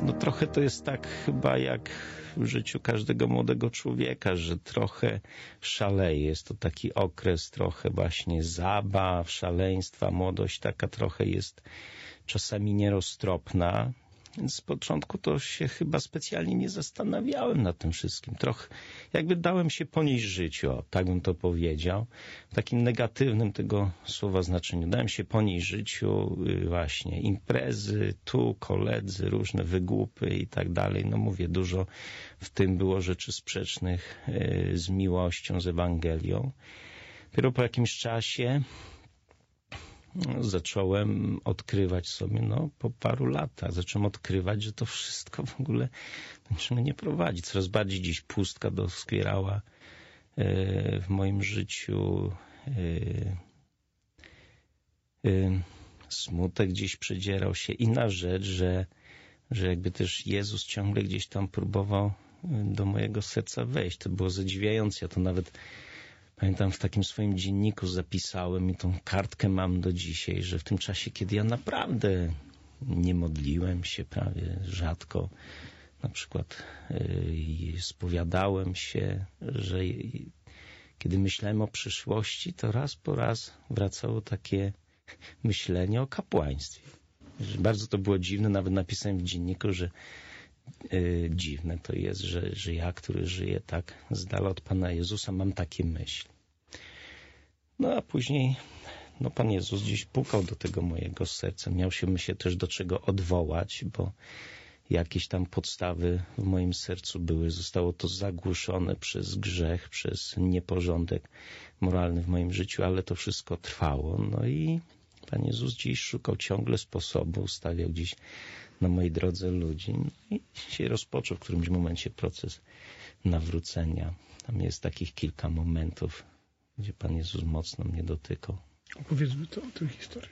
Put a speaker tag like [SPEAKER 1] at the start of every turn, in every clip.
[SPEAKER 1] No trochę to jest tak chyba jak w życiu każdego młodego człowieka, że trochę szaleje. Jest to taki okres trochę właśnie zabaw, szaleństwa. Młodość taka trochę jest czasami nieroztropna. Więc z początku to się chyba specjalnie nie zastanawiałem nad tym wszystkim. Trochę jakby dałem się ponieść życiu, o, tak bym to powiedział. W takim negatywnym tego słowa znaczeniu. Dałem się ponieść życiu, właśnie imprezy, tu koledzy, różne wygłupy i tak dalej. No mówię, dużo w tym było rzeczy sprzecznych z miłością, z Ewangelią. Dopiero po jakimś czasie zacząłem odkrywać sobie, po paru latach, zacząłem odkrywać, że to wszystko w ogóle do niczego nie prowadzi. Coraz bardziej dziś pustka doskwierała w moim życiu. Smutek gdzieś przedzierał się. Inna rzecz, że jakby też Jezus ciągle gdzieś tam próbował do mojego serca wejść. To było zadziwiające. Ja to nawet pamiętam, w takim swoim dzienniku zapisałem i tą kartkę mam do dzisiaj, że w tym czasie, kiedy ja naprawdę nie modliłem się prawie rzadko, na przykład spowiadałem się, że kiedy myślałem o przyszłości, to raz po raz wracało takie myślenie o kapłaństwie. Że bardzo to było dziwne, nawet napisałem w dzienniku, że dziwne to jest, że ja, który żyję tak z dala od Pana Jezusa, mam takie myśli. No a później Pan Jezus gdzieś pukał do tego mojego serca. Miał się też do czego odwołać, bo jakieś tam podstawy w moim sercu były. Zostało to zagłuszone przez grzech, przez nieporządek moralny w moim życiu, ale to wszystko trwało. No i Pan Jezus gdzieś szukał ciągle sposobu, ustawiał gdzieś na mojej drodze ludzi. No i się rozpoczął w którymś momencie proces nawrócenia. Tam jest takich kilka momentów, gdzie Pan Jezus mocno mnie dotykał.
[SPEAKER 2] Opowiedzmy to o tej historii.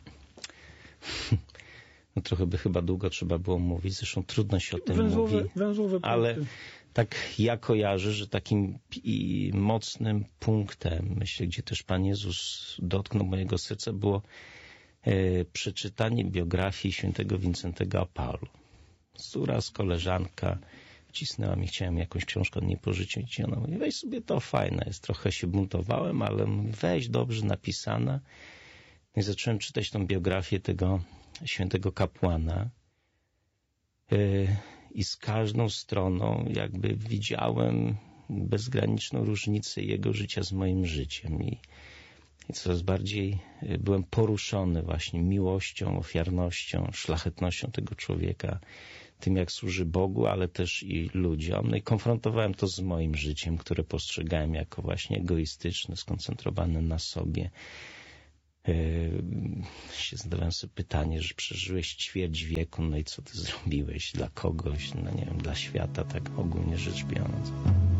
[SPEAKER 1] No trochę by chyba długo trzeba było mówić, zresztą trudno się o tym mówi, ale tak ja kojarzę, że takim mocnym punktem, myślę, gdzie też Pan Jezus dotknął mojego serca, było przeczytanie biografii świętego Wincentego Paulu. Raz koleżanka wcisnęła mi, chciałem jakąś książkę od niej pożyczyć i ona mówi, weź sobie, to fajne jest. Trochę się buntowałem, ale weź, dobrze napisana. No i zacząłem czytać tą biografię tego świętego kapłana i z każdą stroną jakby widziałem bezgraniczną różnicę jego życia z moim życiem i coraz bardziej byłem poruszony właśnie miłością, ofiarnością, szlachetnością tego człowieka, tym jak służy Bogu, ale też i ludziom. No i konfrontowałem to z moim życiem, które postrzegałem jako właśnie egoistyczne, skoncentrowane na sobie. Zadawałem sobie pytanie, że przeżyłeś ćwierć wieku, no i co ty zrobiłeś dla kogoś, no nie wiem, dla świata, tak ogólnie rzecz biorąc.